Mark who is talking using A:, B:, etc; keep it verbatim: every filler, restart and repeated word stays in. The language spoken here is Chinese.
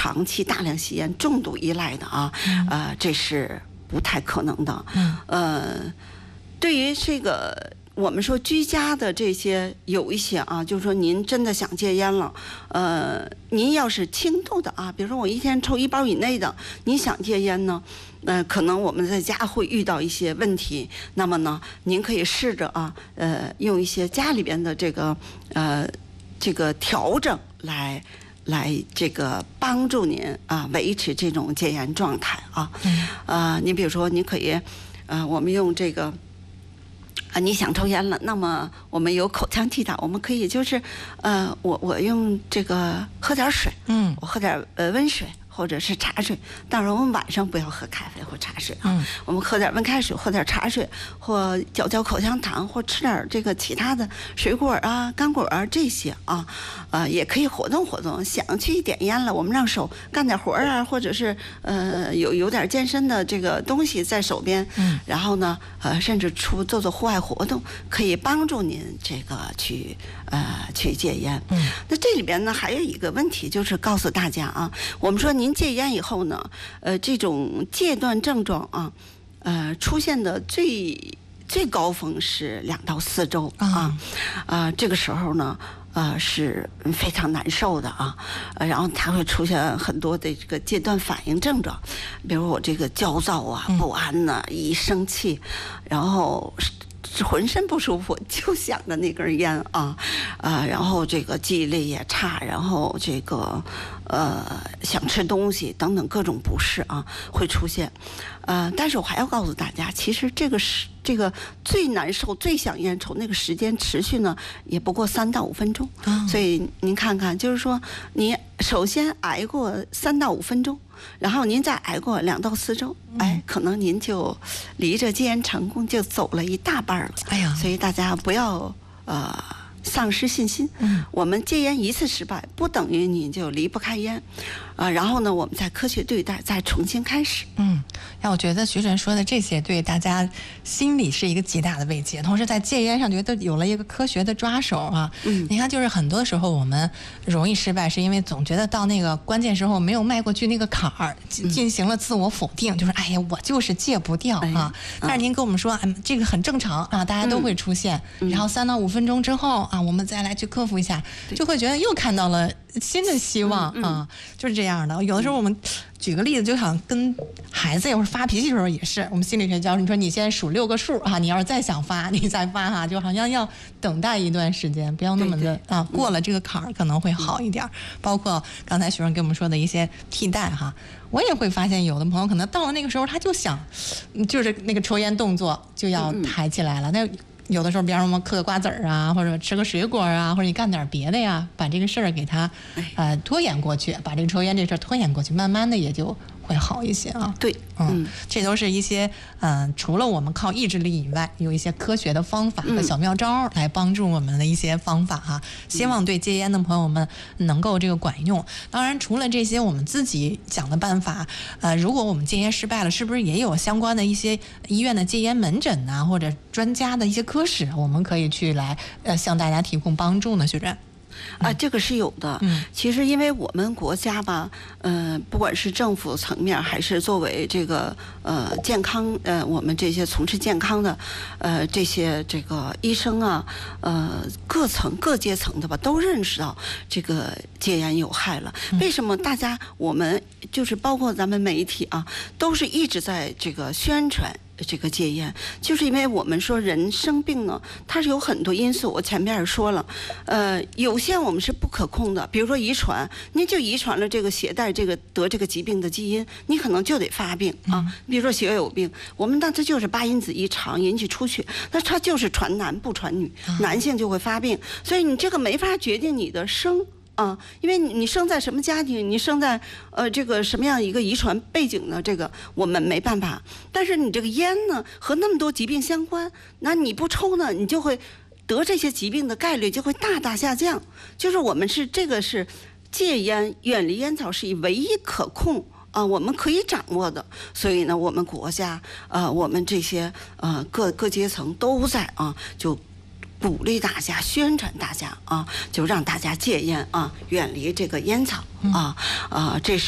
A: 长期大量吸烟重度依赖的啊，呃，这是不太可能的。呃，对于这个。我们说居家的这些有一些啊，就是说您真的想戒烟了，呃，您要是轻度的啊，比如说我一天抽一包以内的，您想戒烟呢，呃，可能我们在家会遇到一些问题，那么呢，您可以试着啊，呃，用一些家里边的这个呃这个调整来来这个帮助您啊维持这种戒烟状态啊，呃，你比如说你可以，呃，我们用这个。啊，你想抽烟了，那么我们有口腔替代，我们可以就是，呃，我我用这个喝点水，嗯，我喝点呃温水或者是茶水，当然我们晚上不要喝咖啡或茶水啊，嗯、我们喝点温开水，喝点茶水，或嚼嚼口香糖，或吃点这个其他的水果啊、干果啊这些啊，呃，也可以活动活动。想去点烟了，我们让手干点活啊，或者是呃有有点健身的这个东西在手边，嗯，然后呢，呃，甚至出做做户外活动，可以帮助您这个去呃去戒烟。嗯，那这里边呢还有一个问题，就是告诉大家啊，我们说您戒烟以后呢，呃，这种戒断症状啊，呃，出现的最最高峰是两到四周啊，啊、呃，这个时候呢。呃，是非常难受的啊，呃，然后它会出现很多的这个戒断反应症状，比如我这个焦躁啊、不安呐、啊，一生气，然后是浑身不舒服，就想着那根烟啊，呃，然后这个记忆力也差，然后这个呃想吃东西等等各种不适啊会出现，呃，但是我还要告诉大家，其实这个是。这个最难受、最想烟抽那个时间持续呢，也不过三到五分钟。哦、所以您看看，就是说，你首先挨过三到五分钟，然后您再挨过两到四周，嗯、哎，可能您就离着戒烟成功就走了一大半了。哎呀，所以大家不要呃丧失信心。嗯，我们戒烟一次失败，不等于你就离不开烟。啊，然后呢，我们再科学对待，再重新开始。
B: 嗯，那我觉得徐主任说的这些对大家心里是一个极大的慰藉，同时在戒烟上觉得有了一个科学的抓手啊。嗯，你看，就是很多时候我们容易失败，是因为总觉得到那个关键时候没有迈过去那个坎儿，进行了自我否定，嗯、就是哎呀，我就是戒不掉啊。哎、但是您跟我们说，哎，这个很正常啊，大家都会出现。嗯、然后三到五分钟之后啊，我们再来去克服一下，就会觉得又看到了新的希望啊，就是这样。这样的，有的时候我们举个例子，就想跟孩子有时候发脾气的时候也是，我们心理学教你说你先数六个数啊，你要是再想发，你再发哈，就好像要等待一段时间，不要那么的啊，过了这个坎儿可能会好一点。包括刚才学生跟我们说的一些替代哈，我也会发现有的朋友可能到了那个时候他就想，就是那个抽烟动作就要抬起来了，那。有的时候，比方说我们嗑个瓜子儿啊，或者吃个水果啊，或者你干点别的呀，把这个事儿给他呃拖延过去，把这个抽烟这事儿拖延过去，慢慢的也就会好一些啊。
A: 对，
B: 嗯，这都是一些嗯、呃，除了我们靠意志力以外，有一些科学的方法和小妙招来帮助我们的一些方法哈、啊。希望对戒烟的朋友们能够这个管用。当然，除了这些我们自己讲的办法，呃，如果我们戒烟失败了，是不是也有相关的一些医院的戒烟门诊呐、啊，或者专家的一些科室，我们可以去来呃向大家提供帮助呢？学长。
A: 啊，这个是有的。嗯，其实因为我们国家吧，呃，不管是政府层面，还是作为这个呃健康呃我们这些从事健康的呃这些这个医生啊，呃各层各阶层的吧，都认识到这个戒烟有害了。为什么大家我们就是包括咱们媒体啊，都是一直在这个宣传。这个戒烟，就是因为我们说人生病呢，它是有很多因素。我前面也说了，呃，有些我们是不可控的，比如说遗传，您就遗传了这个携带这个得这个疾病的基因，你可能就得发病啊。比如说血友病，我们那它就是八因子异常引起出血，那它就是传男不传女，男性就会发病，所以你这个没法决定你的生。啊，因为你你生在什么家庭，你生在呃这个什么样一个遗传背景呢？这个我们没办法。但是你这个烟呢，和那么多疾病相关，那你不抽呢，你就会得这些疾病的概率就会大大下降。就是我们是这个是戒烟、远离烟草是以唯一可控啊，我们可以掌握的。所以呢，我们国家呃，我们这些呃各各阶层都在啊就。鼓励大家，宣传大家啊，就让大家戒烟啊，远离这个烟草啊，啊，这是。